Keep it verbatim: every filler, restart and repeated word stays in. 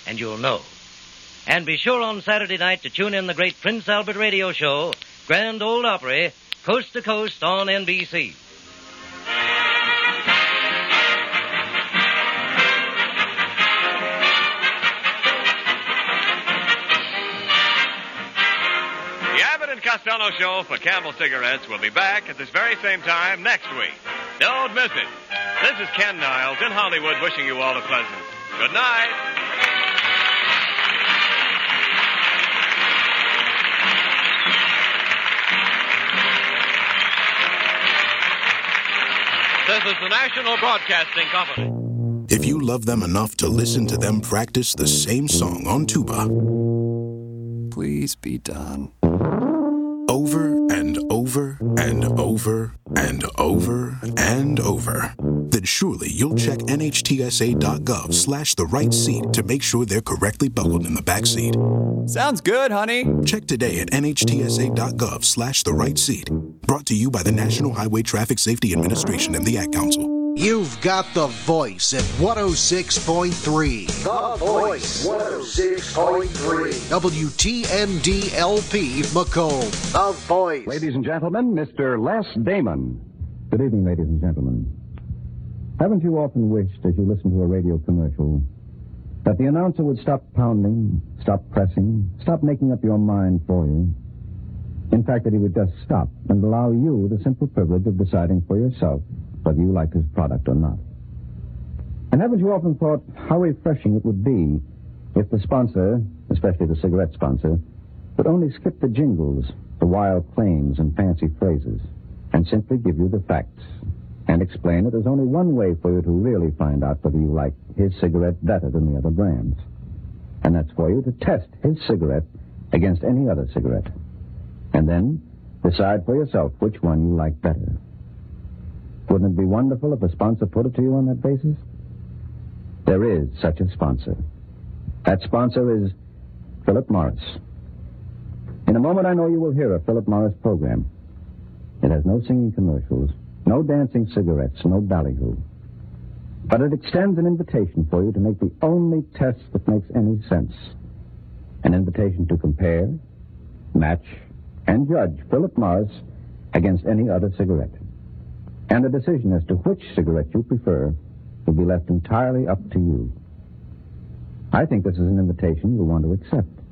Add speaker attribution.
Speaker 1: and you'll know. And be sure on Saturday night to tune in the great Prince Albert radio show, Grand Ole Opry, Coast to Coast on N B C.
Speaker 2: The Abbott and Costello Show for Camel Cigarettes will be back at this very same time next week. Don't miss it. This is Ken Niles in Hollywood wishing you all a pleasant good night.
Speaker 3: This is the National Broadcasting Company.
Speaker 4: If you love them enough to listen to them practice the same song on tuba,
Speaker 5: please be done.
Speaker 4: Over and over and over and over and over, then surely you'll check nhtsa.gov slash the right seat to make sure they're correctly buckled in the back seat.
Speaker 5: Sounds good, honey.
Speaker 4: Check today at nhtsa.gov slash the right seat. Brought to you by the National Highway Traffic Safety Administration and the Ad Council.
Speaker 6: You've got the voice at one oh six point three.
Speaker 7: The Voice, one oh six point three.
Speaker 6: W T M D L P Macomb.
Speaker 7: The Voice.
Speaker 8: Ladies and gentlemen, Mister Les Damon. Good evening, ladies and gentlemen. Haven't you often wished, as you listen to a radio commercial, that the announcer would stop pounding, stop pressing, stop making up your mind for you? In fact, that he would just stop and allow you the simple privilege of deciding for yourself whether you like his product or not. And haven't you often thought how refreshing it would be if the sponsor, especially the cigarette sponsor, would only skip the jingles, the wild claims and fancy phrases, and simply give you the facts and explain that there's only one way for you to really find out whether you like his cigarette better than the other brands. And that's for you to test his cigarette against any other cigarette. And then decide for yourself which one you like better. Wouldn't it be wonderful if a sponsor put it to you on that basis? There is such a sponsor. That sponsor is Philip Morris. In a moment, I know you will hear a Philip Morris program. It has no singing commercials, no dancing cigarettes, no ballyhoo. But it extends an invitation for you to make the only test that makes any sense. An invitation to compare, match, and judge Philip Morris against any other cigarette. And the decision as to which cigarette you prefer will be left entirely up to you. I think this is an invitation you'll want to accept.